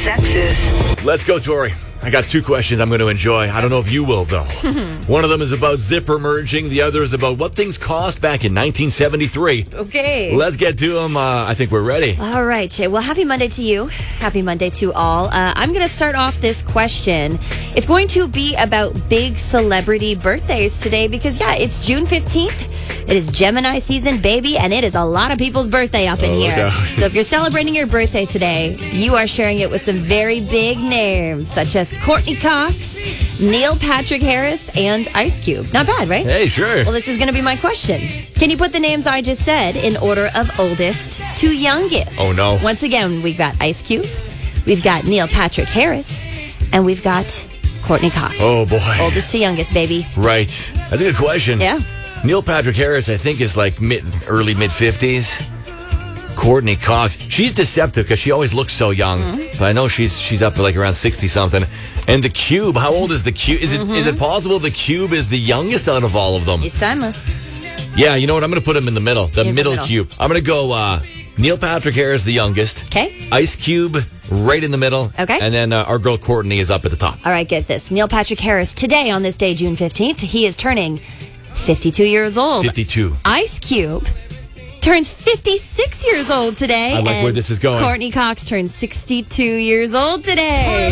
sexes. Let's go, Tori. I got two questions I'm going to enjoy. I don't know if you will, though. One of them is about zipper merging. The other is about what things cost back in 1973. Okay. Let's get to them. I think we're ready. All right, Shay. Well, happy Monday to you. Happy Monday to all. I'm going to start off this question. It's going to be about big celebrity birthdays today because, it's June 15th. It is Gemini season, baby, and it is a lot of people's birthday up in here. So if you're celebrating your birthday today, you are sharing it with some very big names, such as Courtney Cox, Neil Patrick Harris, and Ice Cube. Not bad, right? Hey, sure. Well, this is going to be my question. Can you put the names I just said in order of oldest to youngest? Oh, no. Once again, we've got Ice Cube, we've got Neil Patrick Harris, and we've got Courtney Cox. Oh, boy. Oldest to youngest, baby. Right. That's a good question. Yeah. Neil Patrick Harris, I think, is like early mid-50s. Courtney Cox, she's deceptive because she always looks so young. But I know she's up like around 60-something. And the Cube, how old is the Cube? Is it possible the Cube is the youngest out of all of them? He's timeless. Yeah, you know what? I'm going to put him in the middle. The middle Cube. I'm going to go Neil Patrick Harris, the youngest. Okay. Ice Cube, right in the middle. Okay. And then our girl Courtney is up at the top. All right, get this. Neil Patrick Harris, today on this day, June 15th, he is turning 52 years old. 52. Ice Cube turns 56 years old today. I like where this is going. Courtney Cox turns 62 years old today.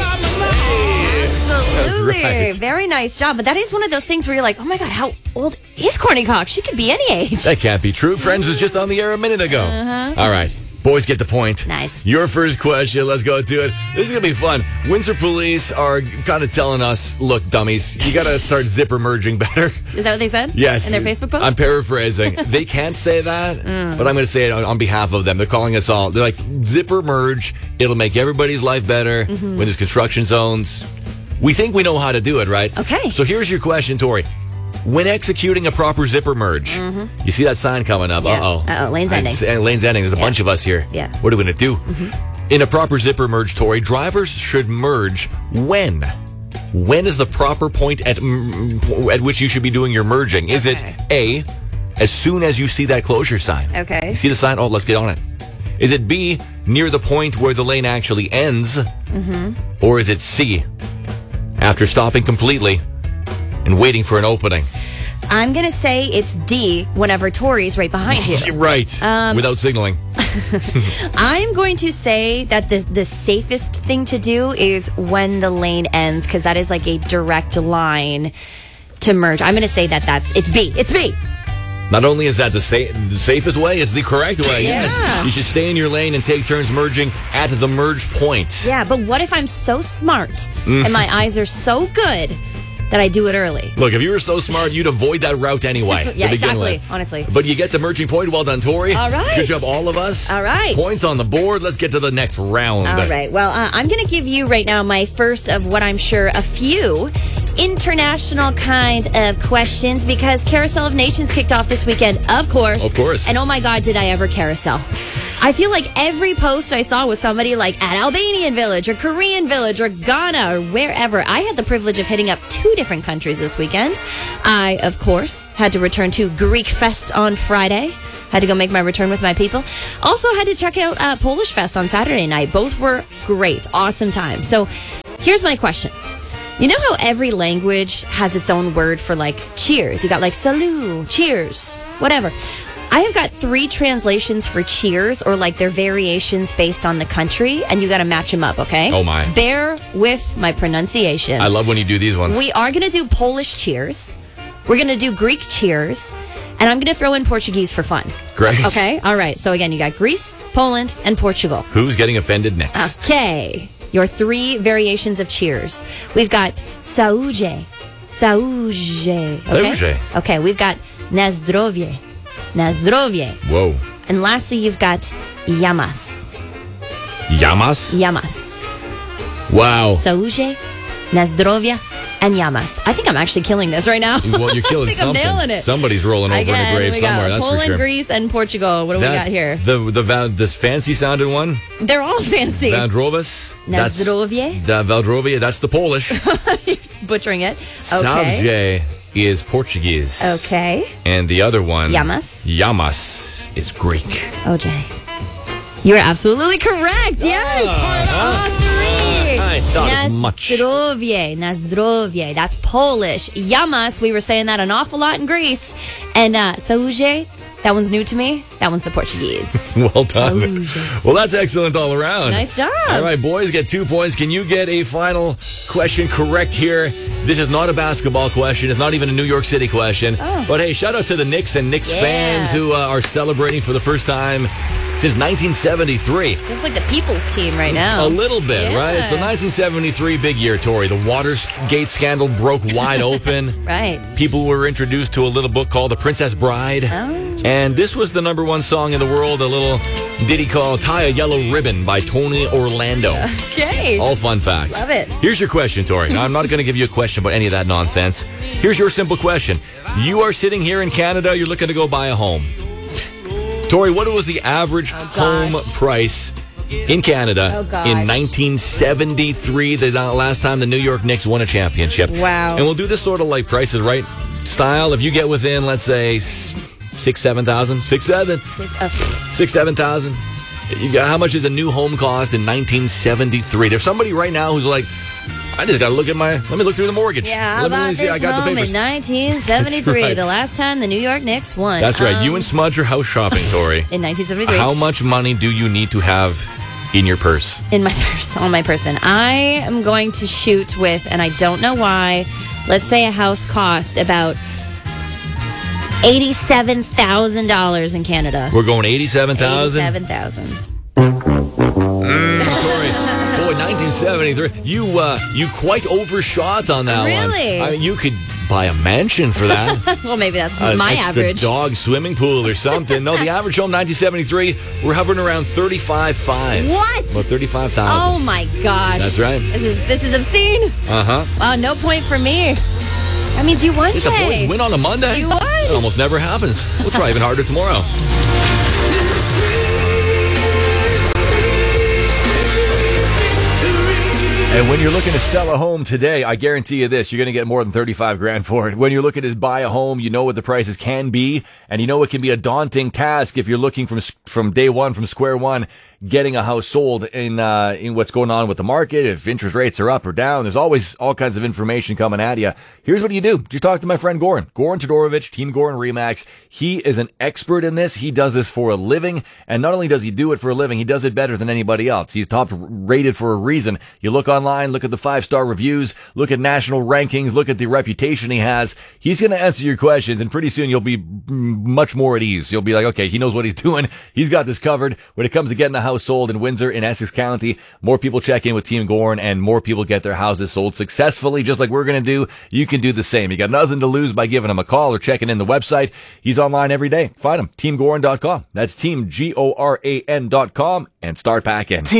Absolutely. Right. Very nice job. But that is one of those things where you're like, oh my God, how old is Courtney Cox? She could be any age. That can't be true. Friends was just on the air a minute ago. All right. Boys get the point. Nice. Your first question. Let's go to it. This is going to be fun. Windsor Police are kind of telling us, look, dummies, you got to start zipper merging better. Is that what they said? Yes. In their Facebook post? I'm paraphrasing. They can't say that, but I'm going to say it on behalf of them. They're calling us all. They're like, zipper merge. It'll make everybody's life better when there's construction zones. We think we know how to do it, right? Okay. So here's your question, Tori. When executing a proper zipper merge, you see that sign coming up. Yeah. Uh-oh. Lane's ending. Lane's ending. There's a bunch of us here. Yeah. What are we going to do? In a proper zipper merge, Tori, drivers should merge when? When is the proper point at which you should be doing your merging? Is it A, as soon as you see that closure sign? Okay. You see the sign? Oh, let's get on it. Is it B, near the point where the lane actually ends? Or is it C, after stopping completely and waiting for an opening? I'm going to say it's D whenever Tori's right behind you. Right. Without signaling. I'm going to say that the safest thing to do is when the lane ends, because that is like a direct line to merge. I'm going to say it's B. It's B. Not only is that the safest way, it's the correct way. Yeah. Yes. You should stay in your lane and take turns merging at the merge point. Yeah, but what if I'm so smart and my eyes are so good that I do it early? Look, if you were so smart, you'd avoid that route anyway. Yeah, to begin exactly, with. honestly. But you get the merging point. Well done, Tori. All right. Good job, all of us. All right. Points on the board. Let's get to the next round. All right. Well, I'm going to give you right now my first of what I'm sure a few international kind of questions, because Carousel of Nations kicked off this weekend, of course. Of course. And oh my God, did I ever carousel. I feel like every post I saw was somebody like at Albanian Village or Korean Village or Ghana or wherever. I had the privilege of hitting up 2 different countries this weekend. I, of course, had to return to Greek Fest on Friday. Had to go make my return with my people. Also had to check out Polish Fest on Saturday night. Both were great. Awesome time. So here's my question. You know how every language has its own word for like cheers? You got like salut, cheers, whatever. I have got 3 translations for cheers, or like their variations based on the country, and you got to match them up, okay? Oh my. Bear with my pronunciation. I love when you do these ones. We are going to do Polish cheers. We're going to do Greek cheers. And I'm going to throw in Portuguese for fun. Great. Okay? All right. So again, you got Greece, Poland, and Portugal. Who's getting offended next? Okay. Your 3 variations of cheers. We've got saúde. Saúde. Okay? Saúde. Okay, we've got na zdrowie. Na zdrowie. Whoa. And lastly, you've got yamas. Yamas? Yamas. Wow. Saúde, na zdrowie, and yamas. I think I'm actually killing this right now. Well, you're killing I think something. I'm nailing it. Somebody's rolling over in a grave we got somewhere, that's Poland, for sure. Greece, and Portugal. What do we got here? This fancy sounding one? They're all fancy. Valdrovas. Na zdrowie. Valdrovia, that's the Polish. Butchering it. Saúde Okay. is Portuguese. Okay. And the other one, Yamas. Yamas, is Greek. OJ. You're absolutely correct. Yes. All 3. as much. Nazdrovie. That's Polish. Yamas, we were saying that an awful lot in Greece. And Saúde, that one's new to me. That one's the Portuguese. Well done. Saúde. Well, that's excellent all around. Nice job. All right, boys, get 2 points. Can you get a final question correct here? This is not a basketball question. It's not even a New York City question. Oh. But hey, shout out to the Knicks and Knicks fans who are celebrating for the first time since 1973. Feels like the people's team right now. A little bit, Yeah. right? So 1973, big year, Tori. The Watergate scandal broke wide open. Right. People were introduced to a little book called The Princess Bride. Oh. And this was the number one song in the world, a little ditty called Tie a Yellow Ribbon by Tony Orlando. Okay. All fun facts. Love it. Here's your question, Tori. Now, I'm not going to give you a question about any of that nonsense. Here's your simple question. You are sitting here in Canada. You're looking to go buy a home. Tori, what was the average home price in Canada in 1973, the last time the New York Knicks won a championship? Wow. And we'll do this sort of like Price is Right style. If you get within, let's say, 7,000. Six, 7,000. How much does a new home cost in 1973? There's somebody right now who's like, I just got to let me look through the mortgage. Yeah, how let about me see. I this got the home papers. in 1973, Right. the last time the New York Knicks won. That's right. You and Smudge are house shopping, Tori. In 1973. How much money do you need to have in your purse? In my purse, on my person. I am going to shoot with, and I don't know why, let's say a house cost about $87,000 in Canada. We're going 87,000? 87,000. Tori, boy, 1973. You quite overshot on that one. Really? I mean, you could buy a mansion for that. Well, maybe that's An my extra average. dog swimming pool or something. No, the average home 1973, we're hovering around 35,500. What? About 35,000. Oh my gosh. That's right. This is obscene. Uh-huh. Wow, no point for me. That means you won, Did the boys Jay. win on a Monday? You won. It almost never happens. We'll try even harder tomorrow. And when you're looking to sell a home today, I guarantee you this, you're going to get more than 35 grand for it. When you're looking to buy a home, you know what the prices can be, and you know it can be a daunting task if you're looking from day one, from square one, getting a house sold in what's going on with the market, if interest rates are up or down. There's always all kinds of information coming at you. Here's what you do. Just talk to my friend Goran. Goran Todorovic, Team Goran Remax. He is an expert in this. He does this for a living, and not only does he do it for a living, he does it better than anybody else. He's top rated for a reason. You look online, look at the 5-star reviews, look at national rankings, look at the reputation he has. He's going to answer your questions, and pretty soon you'll be much more at ease. You'll be like, okay, he knows what he's doing. He's got this covered. When it comes to getting a house sold in Windsor, in Essex County, more people check in with Team Goran, and more people get their houses sold successfully, just like we're going to do. You can do the same. You got nothing to lose by giving him a call or checking in the website. He's online every day. Find him, teamgoran.com. That's teamgoran.com, and start packing.